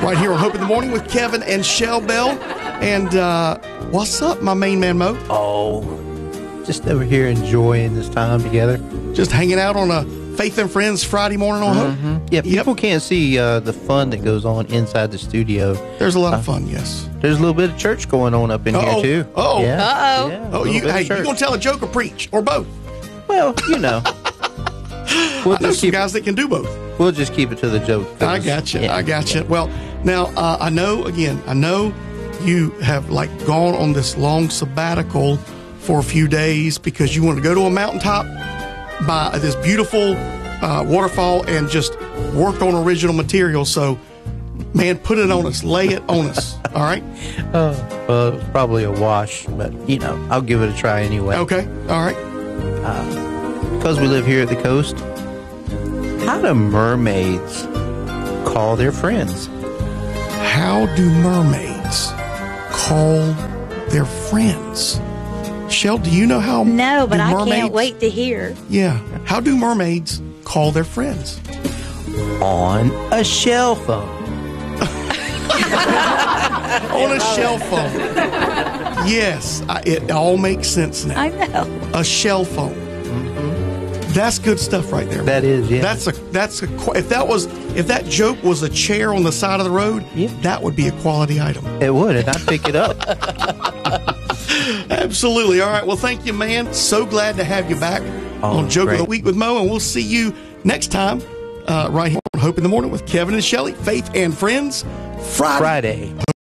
Right here on Hope in the Morning with Kevin and Shell Bell. And what's up, my main man, Mo? Oh, just over here enjoying this time together. Just hanging out on a Faith and Friends Friday morning on Hope? Yeah, people can't see the fun that goes on inside the studio. There's a lot of fun, yes. There's a little bit of church going on up in here, too. Uh-oh. Yeah. Uh-oh. Yeah, Oh, you going to tell a joke or preach? Or both? Well, you know. I know some guys that can do both. We'll just keep it to the joke. I got you. I got you. Well, now, I know you have gone on this long sabbatical for a few days because you want to go to a mountaintop by this beautiful waterfall and just work on original material. So, man, put it on us. Lay it on us. All right? Well, it's probably a wash, but, I'll give it a try anyway. Okay. All right. Because we live here at the coast, how do mermaids call their friends? How do mermaids call their friends? Shell, do you know how? No, but I mermaids, can't wait to hear. Yeah. How do mermaids call their friends? On a shell phone. On a shell phone. Yes. It all makes sense now. I know. A shell phone. That's good stuff right there. That is, yeah. If that joke was a chair on the side of the road, that would be a quality item. It would, and I'd pick it up. Absolutely. All right. Well, thank you, man. So glad to have you back on Joke of the Week with Mo, and we'll see you next time right here on Hope in the Morning with Kevin and Shelley, Faith and Friends, Friday.